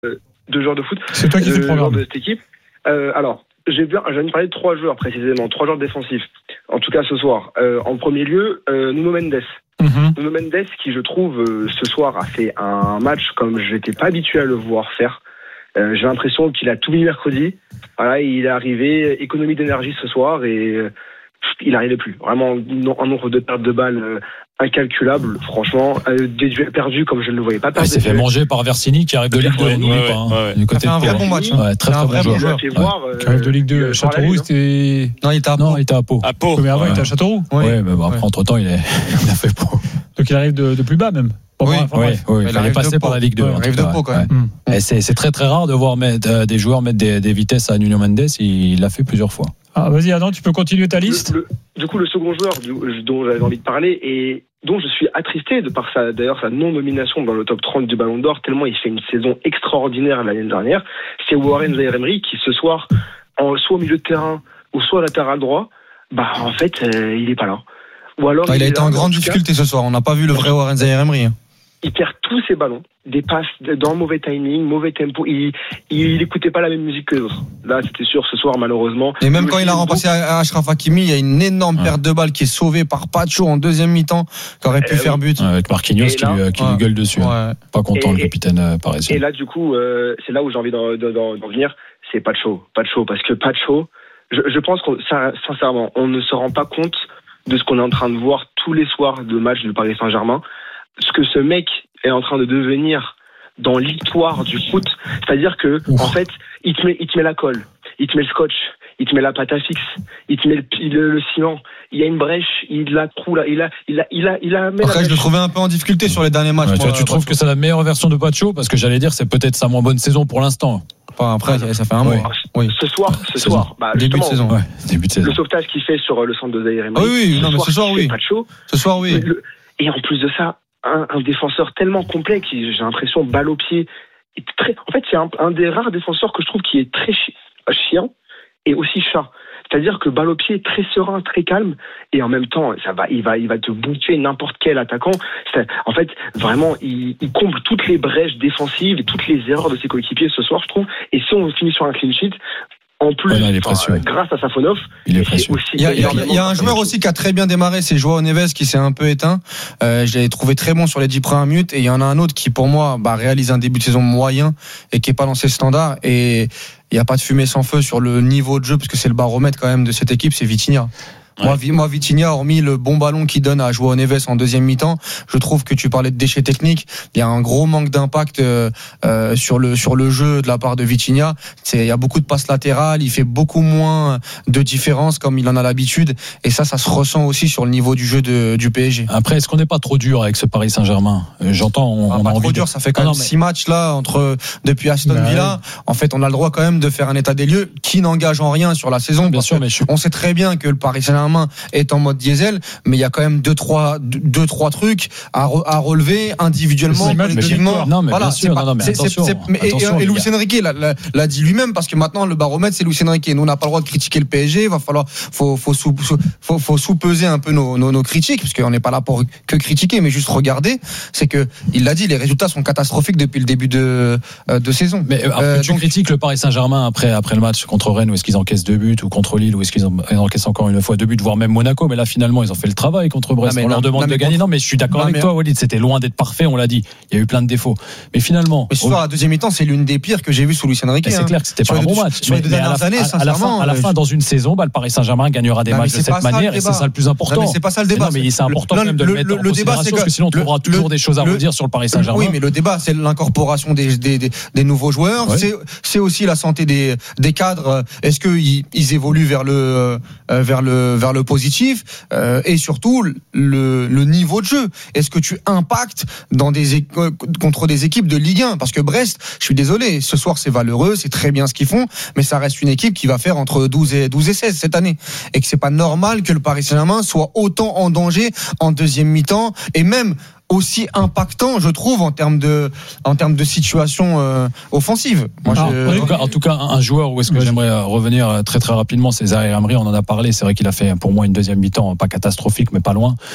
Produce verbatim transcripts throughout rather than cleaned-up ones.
deux joueurs de foot. C'est toi qui fais le programme de cette équipe. Euh, alors, j'ai bien, j'ai parlé de trois joueurs précisément, trois joueurs défensifs. En tout cas ce soir. Euh, en premier lieu, euh, Nuno Mendes. Mm-hmm. Nuno Mendes, qui je trouve euh, ce soir a fait un match comme je n'étais pas habitué à le voir faire. Euh, j'ai l'impression qu'il a tout mis mercredi. Voilà, il est arrivé, économie d'énergie ce soir et euh, il n'arrivait plus. Vraiment un nombre de pertes de balles euh, incalculable, franchement. Euh, des duels perdus comme je ne le voyais pas perdre. Il s'est fait manger par Versini qui arrive de Ligue deux. Ouais, n'oublie ouais, pas. Hein, ouais. Du côté de un vrai bon match. Ouais, très très bon joueur. Ouais. Qui arrive de Ligue deux. Châteauroux, c'était. Non, il était à Pau. Non, il était à Pau. À Pau. Mais avant, ouais. il était à Châteauroux. Oui, ouais, mais bon, après, ouais. entre temps, il, est... il a fait Pau. Donc il arrive de, de plus bas même. Bon, oui, oui, oui, il fallait passer par la Ligue deux. Il arrive de Pau quand même. Ouais. Mm. Et c'est, c'est très très rare de voir mettre, euh, des joueurs mettre des, des vitesses à Nuno Mendes. Il l'a fait plusieurs fois. Ah, vas-y, Adam, tu peux continuer ta liste. Le, le, du coup, le second joueur du, dont j'avais envie de parler et dont je suis attristé de par sa, d'ailleurs sa non-nomination dans le top trente du Ballon d'Or, tellement il fait une saison extraordinaire l'année dernière, c'est Warren Zaïre-Emery qui ce soir, en, soit au milieu de terrain ou soit latéral droit, bah en fait, euh, il est pas là. Ou alors ah, il, il a été là, en grande en difficulté cas, ce soir. On n'a pas vu le vrai Warren Zaïre-Emery. Il perd tous ses ballons, des passes dans mauvais timing, mauvais tempo. Il, il écoutait pas la même musique que les autres. Là, c'était sûr, ce soir, malheureusement. Et même quand il a remplacé Achraf Hakimi, il y a une énorme ouais. perte de balle qui est sauvée par Pacho en deuxième mi-temps, qui aurait pu euh, faire but. Avec Marquinhos qui, là, lui, qui ouais. lui gueule dessus. Ouais. Pas content, et, le capitaine euh, parisien. Et là, du coup, euh, c'est là où j'ai envie d'en, d'en, d'en venir. C'est Pacho. Pacho, parce que Pacho, je, je pense que, sincèrement, on ne se rend pas compte de ce qu'on est en train de voir tous les soirs de match du Paris Saint-Germain. Ce que ce mec est en train de devenir dans l'histoire du foot, c'est-à-dire que Ouf. en fait, il te met, il te met la colle, il te met le scotch, il te met la pâte à fixe, il te met le, le, le ciment. Il y a une brèche, il la trouve là, il a, il a, il a, il a. Après, je le trouvais un peu en difficulté sur les derniers matchs. Ouais, moi, tu, tu trouves que c'est la meilleure version de Pacho parce que j'allais dire c'est peut-être sa moins bonne saison pour l'instant. Enfin, après, ah, ça fait un mois. Oui. Oui. Ce soir, ce saison. soir, bah, début de saison. Ouais, début de saison. Le sauvetage qu'il fait sur le centre de Zaïre-Emery. Ah, oui, oui, non, mais ce soir, oui. Pacho. Ce soir, oui. Le, et en plus de ça. Un, un défenseur tellement complet qui, j'ai l'impression, balle au pied. Très, en fait, c'est un, un des rares défenseurs que je trouve qui est très chi, chiant et aussi chat. C'est-à-dire que balle au pied, très serein, très calme, et en même temps, ça va, il va, il va te bouffer n'importe quel attaquant. C'est, en fait, vraiment, il, il comble toutes les brèches défensives et toutes les erreurs de ses coéquipiers ce soir, je trouve. Et si on finit sur un clean sheet, en plus, ouais, enfin, grâce à Safonov, il est précieux. Il y a, il y a, il y a un joueur aussi qui a très bien démarré, c'est Joao Neves qui s'est un peu éteint. Euh, je l'ai trouvé très bon sur les dix premières minutes, et il y en a un autre qui, pour moi, bah, réalise un début de saison moyen et qui est pas dans ses standards. Et il y a pas de fumée sans feu sur le niveau de jeu, parce que c'est le baromètre quand même de cette équipe, c'est Vitinha. Ouais. Moi, moi, Vitinha, hormis le bon ballon qu'il donne à Joao Neves en deuxième mi-temps, je trouve que tu parlais de déchets techniques. Il y a un gros manque d'impact euh, euh, sur le sur le jeu de la part de Vitinha. C'est, il y a beaucoup de passes latérales, il fait beaucoup moins de différence comme il en a l'habitude. Et ça, ça se ressent aussi sur le niveau du jeu de, du P S G. Après, est-ce qu'on n'est pas trop dur avec ce Paris Saint-Germain ? J'entends, on, ah, on pas a trop envie dur. De... Ça fait quand ah, même non, mais... six matchs là entre depuis Aston bah, Villa. Ouais. En fait, on a le droit quand même de faire un état des lieux qui n'engage en rien sur la saison. Bien sûr, mais je... on sait très bien que le Paris Saint-Germain est en mode diesel, mais il y a quand même deux trois deux trois trucs à, re, à relever individuellement, collectivement. Non, mais voilà, bien sûr, pas, non, non, mais c'est, attention, c'est, c'est, attention, et, et Luis Enrique l'a, l'a, l'a dit lui-même, parce que maintenant le baromètre c'est Luis Enrique. Nous on n'a pas le droit de critiquer le P S G. Il va falloir faut faut sous, faut, faut sous-peser un peu nos, nos, nos critiques, parce qu'on n'est pas là pour que critiquer, mais juste regarder. C'est que il l'a dit, les résultats sont catastrophiques depuis le début de de saison. Mais après, euh, tu donc, critiques le Paris Saint-Germain après après le match contre Rennes, où est-ce qu'ils encaissent deux buts, ou contre Lille, où est-ce qu'ils encaissent encore une fois deux buts, voire même Monaco. Mais là finalement ils ont fait le travail contre Brest. Non, on non, leur demande non, de gagner. Non, mais je suis d'accord non, avec toi, Walid. C'était loin d'être parfait, on l'a dit. Il y a eu plein de défauts. Mais finalement. Mais ce soir, la deuxième mi-temps, c'est l'une des pires que j'ai vues sous Luis Enrique. C'est hein. clair que c'était sur pas un bon deux, match. Sur les deux dernières années, à la fin, à la fin, dans une saison, bah, le Paris Saint-Germain gagnera des non, matchs de cette manière, et c'est ça le plus important. Non, mais c'est pas ça le débat. Mais non, mais c'est important quand même de le mettre en considération, parce que sinon on trouvera toujours des choses à redire sur le Paris Saint-Germain. Oui, mais le débat, c'est l'incorporation des des des nouveaux joueurs. C'est c'est aussi la santé des des cadres. Est-ce qu'ils ils évoluent vers le vers le vers le positif, et surtout le le niveau de jeu. Est-ce que tu impactes dans des contre des équipes de Ligue un? Parce que Brest, je suis désolé, ce soir c'est valeureux, c'est très bien ce qu'ils font, mais ça reste une équipe qui va faire entre douze et seize cette année, et que c'est pas normal que le Paris Saint-Germain soit autant en danger en deuxième mi-temps, et même aussi impactant, je trouve, en termes de, en termes de situation euh, offensive. Moi, ah, je... en, tout cas, en tout cas, un joueur où est-ce que ouais. j'aimerais revenir très très rapidement, c'est Zaïre-Emery. On en a parlé. C'est vrai qu'il a fait pour moi une deuxième mi-temps pas catastrophique, mais pas loin.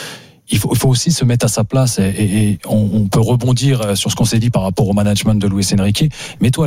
il faut, il faut aussi se mettre à sa place et, et, et on, on peut rebondir sur ce qu'on s'est dit par rapport au management de Luis Enrique. Mais toi,